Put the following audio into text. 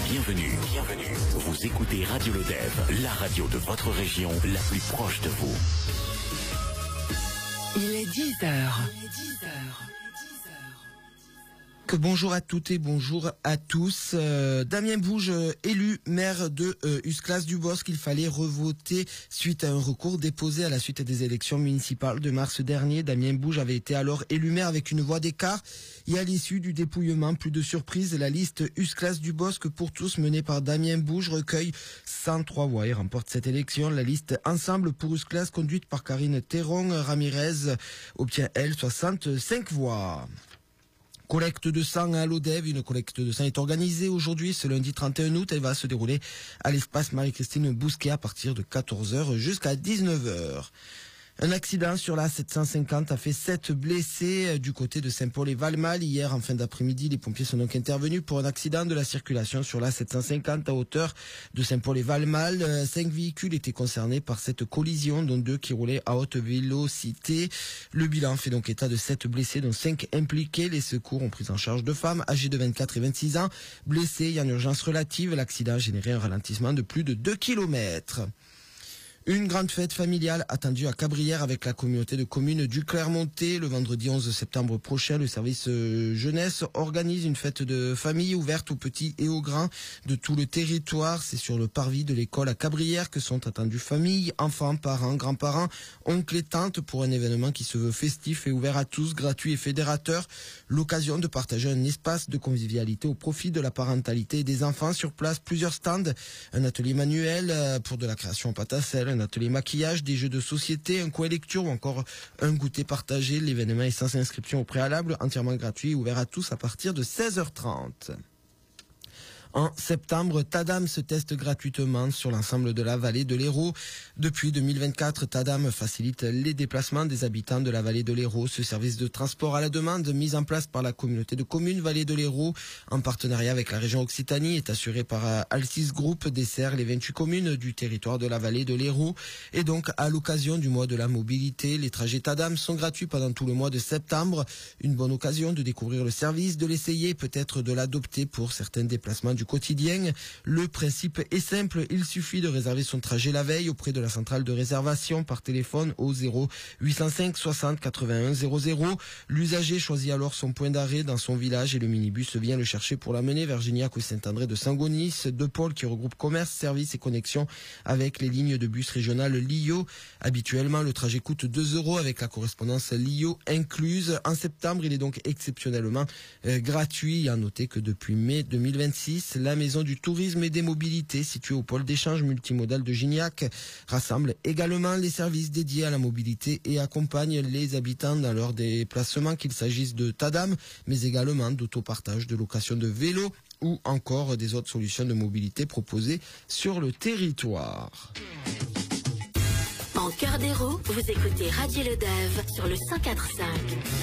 Bienvenue. Vous écoutez Radio Le Dev, la radio de votre région, la plus proche de vous. Il est 10h. Bonjour à toutes et bonjour à tous. Damien Bouge, élu maire de Usclas-du-Bosc, il fallait revoter suite à un recours déposé à la suite des élections municipales de mars dernier. Damien Bouge avait été alors élu maire avec une voix d'écart. Et à l'issue du dépouillement, plus de surprise, la liste Usclas-du-Bosc pour tous menée par Damien Bouge recueille 103 voix et remporte cette élection. La liste Ensemble pour Usclas, conduite par Karine Théron-Ramirez, obtient elle 65 voix. Collecte de sang à l'ODEV. Une collecte de sang est organisée aujourd'hui, ce lundi 31 août. Elle va se dérouler à l'espace Marie-Christine Bousquet à partir de 14h jusqu'à 19h. Un accident sur la 750 a fait 7 blessés du côté de Saint-Paul-et-Valmal. Hier, en fin d'après-midi, les pompiers sont donc intervenus pour un accident de la circulation sur la 750 à hauteur de Saint-Paul-et-Valmal. 5 véhicules étaient concernés par cette collision, dont 2 qui roulaient à haute vélocité. Le bilan fait donc état de 7 blessés, dont 5 impliqués. Les secours ont pris en charge 2 femmes âgées de 24 et 26 ans. Blessées et en urgence relative, l'accident a généré un ralentissement de plus de 2 km. Une grande fête familiale attendue à Cabrières avec la communauté de communes du Clermontais. Le vendredi 11 septembre prochain, le service jeunesse organise une fête de famille ouverte aux petits et aux grands de tout le territoire. C'est sur le parvis de l'école à Cabrières que sont attendus familles, enfants, parents, grands-parents, oncles et tantes pour un événement qui se veut festif et ouvert à tous, gratuit et fédérateur. L'occasion de partager un espace de convivialité au profit de la parentalité et des enfants. Sur place, plusieurs stands, un atelier manuel pour de la création en pâte à sel, un atelier maquillage, des jeux de société, un coin lecture ou encore un goûter partagé. L'événement est sans inscription au préalable, entièrement gratuit et ouvert à tous à partir de 16h30. En septembre, Tadam se teste gratuitement sur l'ensemble de la vallée de l'Hérault. Depuis 2024, Tadam facilite les déplacements des habitants de la vallée de l'Hérault. Ce service de transport à la demande, mis en place par la communauté de communes Vallée de l'Hérault, en partenariat avec la région Occitanie, est assuré par Alcis Group, dessert les 28 communes du territoire de la vallée de l'Hérault. Et donc, à l'occasion du mois de la mobilité, les trajets Tadam sont gratuits pendant tout le mois de septembre. Une bonne occasion de découvrir le service, de l'essayer, peut-être de l'adopter pour certains déplacements du quotidien. Le principe est simple, il suffit de réserver son trajet la veille auprès de la centrale de réservation par téléphone au 0805 60 81 00. L'usager choisit alors son point d'arrêt dans son village et le minibus vient le chercher pour l'amener vers Gignac ou Saint-André de Sangonis, 2 pôles qui regroupent commerce, services et connexions avec les lignes de bus régionales LIO. Habituellement, le trajet coûte 2 € avec la correspondance LIO incluse. En septembre, il est donc exceptionnellement gratuit. À noter que depuis mai 2026, la Maison du Tourisme et des Mobilités, située au pôle d'échange multimodal de Gignac, rassemble également les services dédiés à la mobilité et accompagne les habitants dans leurs déplacements, qu'il s'agisse de Tadam, mais également d'autopartage, de location de vélos ou encore des autres solutions de mobilité proposées sur le territoire. En cœur d'Hérault, vous écoutez Radio Le Dev sur le 104.5.